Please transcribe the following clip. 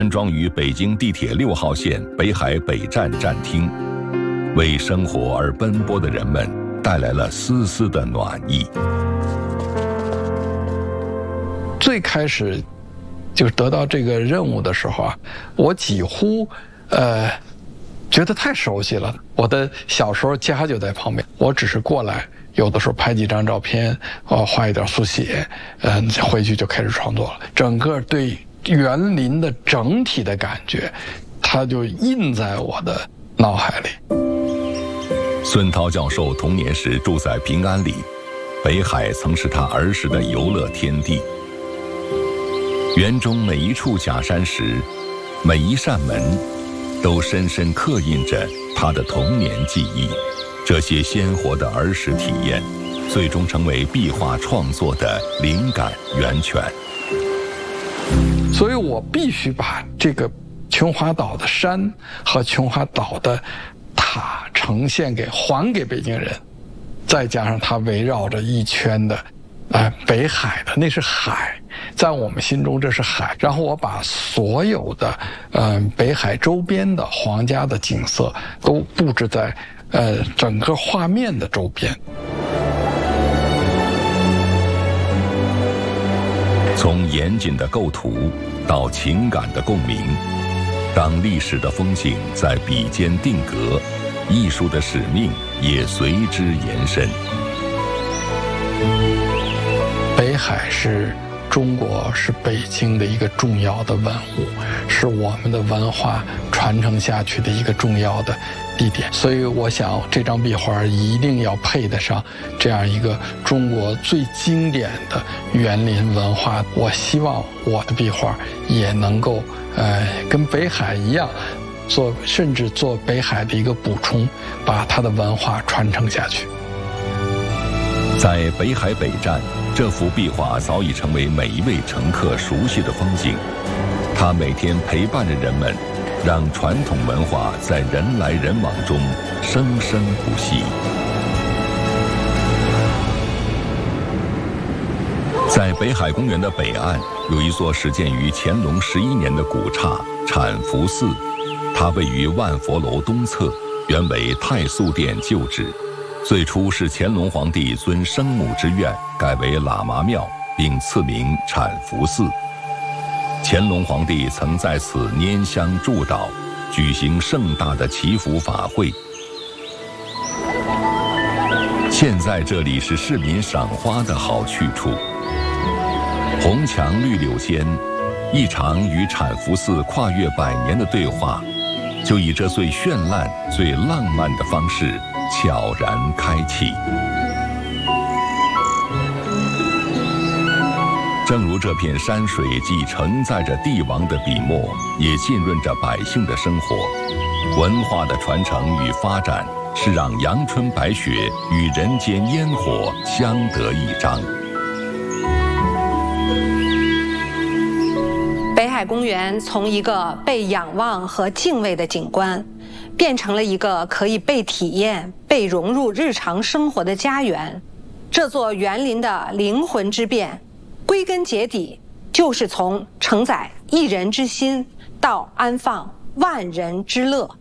安装于北京地铁6号线北海北站站厅，为生活而奔波的人们带来了丝丝的暖意。 最开始就是得到这个任务的时候啊，我几乎觉得太熟悉了。我的小时候家就在旁边，我只是过来，有的时候拍几张照片，画一点速写，回去就开始创作了。整个对园林的整体的感觉，它就印在我的脑海里。 孙涛教授童年时住在平安里，北海曾是他儿时的游乐天地。园中每一处假山石，每一扇门，都深深刻印着他的童年记忆。这些鲜活的儿时体验，最终成为壁画创作的灵感源泉。 所以我必须把这个琼华岛的山和琼华岛的塔呈现还给北京人，再加上它围绕着一圈的北海的，那是海，在我们心中这是海。然后我把所有的北海周边的皇家的景色都布置在整个画面的周边。 从严谨的构图到情感的共鸣，当历史的风景在笔尖定格，艺术的使命也随之延伸。 北海是中国，是北京的一个重要的文物，是我们的文化传承下去的一个重要的地点。所以我想这张壁画一定要配得上这样一个中国最经典的园林文化。我希望我的壁画也能够跟北海一样，甚至做北海的一个补充，把它的文化传承下去。 在北海北站，这幅壁画早已成为每一位乘客熟悉的风景。它每天陪伴着人们，让传统文化在人来人往中生生不息。在北海公园的北岸，有一座始建于乾隆11年的古刹产福寺，它位于万佛楼东侧，原为太素殿旧址。最初是乾隆皇帝遵生母之愿改为喇嘛庙，并赐名产福寺。乾隆皇帝曾在此拈香祝祷，举行盛大的祈福法会。现在这里是市民赏花的好去处。红墙绿柳间，一场与产福寺跨越100年的对话，就以这最绚烂、最浪漫的方式悄然开启。正如这片山水既承载着帝王的笔墨，也浸润着百姓的生活。文化的传承与发展，是让阳春白雪与人间烟火相得益彰。 北海公园从一个被仰望和敬畏的景观，变成了一个可以被体验、被融入日常生活的家园。这座园林的灵魂之变，归根结底就是从承载一人之心到安放万人之乐。